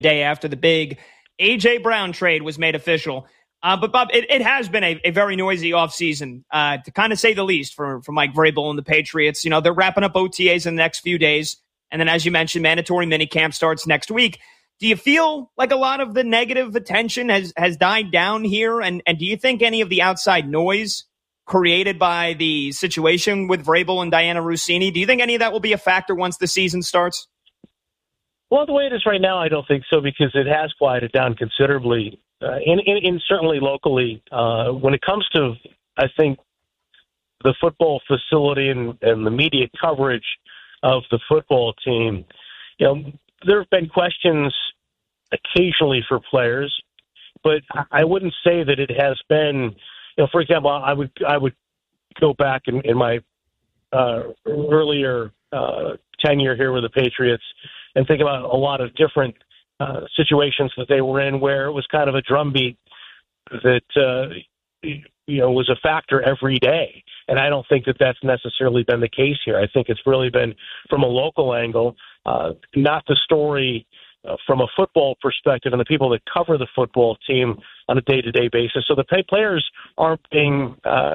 day after the big A.J. Brown trade was made official. But, Bob, it has been a very noisy offseason, to kind of say the least, for Mike Vrabel and the Patriots. You know, they're wrapping up OTAs in the next few days. And then, as you mentioned, mandatory minicamp starts next week. Do you feel like a lot of the negative attention has died down here? And do you think any of the outside noise created by the situation with Vrabel and Diana Russini, do you think any of that will be a factor once the season starts? Well, the way it is right now, I don't think so, because it has quieted down considerably, and certainly locally. When it comes to, I think, the football facility and the media coverage of the football team, you know, there have been questions occasionally for players, but I wouldn't say that it has been, you know, for example, I would go back in my earlier tenure here with the Patriots and think about a lot of different situations that they were in where it was kind of a drumbeat that, was a factor every day. And I don't think that that's necessarily been the case here. I think it's really been from a local angle, not the story from a football perspective and the people that cover the football team on a day-to-day basis. So the players aren't being,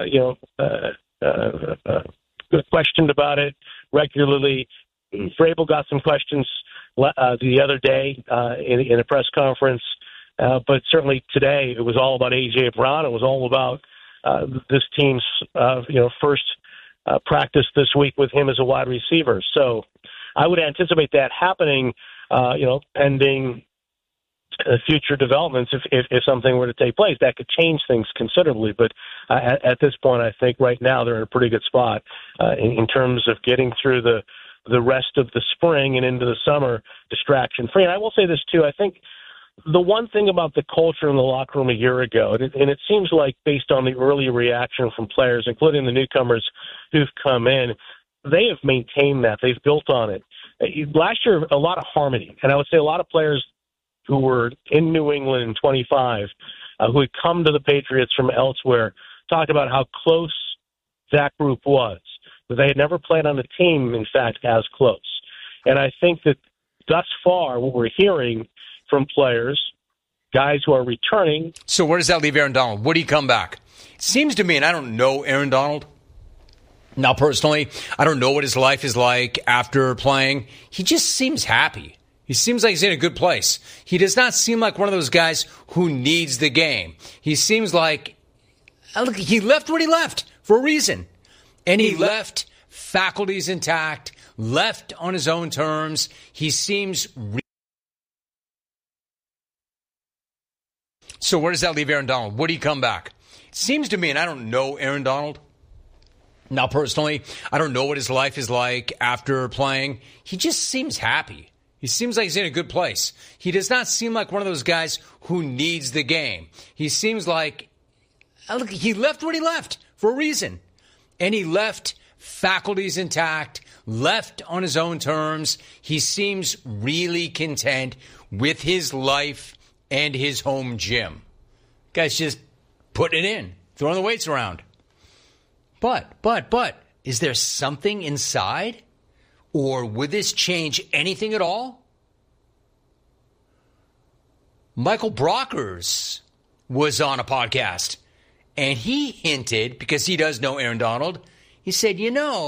questioned about it regularly. Vrabel got some questions the other day in a press conference, but certainly today it was all about A.J. Brown. It was all about this team's first practice this week with him as a wide receiver. So I would anticipate that happening, pending future developments. If something were to take place, that could change things considerably. But at this point, I think right now they're in a pretty good spot in terms of getting through the rest of the spring and into the summer distraction free. And I will say this too. I think the one thing about the culture in the locker room a year ago, and it seems like based on the early reaction from players, including the newcomers who've come in, they have maintained that. They've built on it. Last year, a lot of harmony. And I would say a lot of players who were in New England in 25, who had come to the Patriots from elsewhere, talked about how close that group was. But they had never played on a team, in fact, as close. And I think that thus far, what we're hearing from players, guys who are returning. So where does that leave Aaron Donald? Would he come back? It seems to me, and I don't know Aaron Donald. Now, personally, I don't know what his life is like after playing. He just seems happy. He seems like he's in a good place. He does not seem like one of those guys who needs the game. He seems like, look, he left what he left for a reason. And he left faculties intact, left on his own terms. He seems... So where does that leave Aaron Donald? Would he come back? It seems to me, and I don't know Aaron Donald. Now, personally, I don't know what his life is like after playing. He just seems happy. He seems like he's in a good place. He does not seem like one of those guys who needs the game. He seems like, look, he left what he left for a reason. And he left faculties intact, left on his own terms. He seems really content with his life and his home gym. Guy's just putting it in, throwing the weights around. But, is there something inside? Or would this change anything at all? Michael Brockers was on a podcast, and he hinted, because he does know Aaron Donald, he said,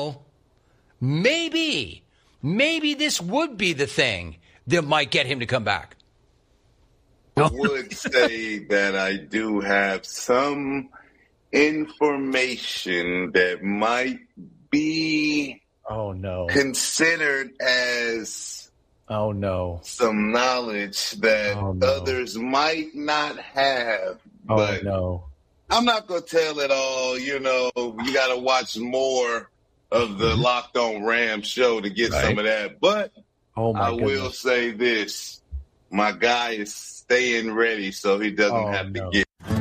maybe this would be the thing that might get him to come back. I would say that I do have some information that might be considered as some knowledge that others might not have. But I'm not going to tell it all. You got to watch more of the Locked On Rams show to get some of that. But I will say this. My guy is staying ready so he doesn't have to get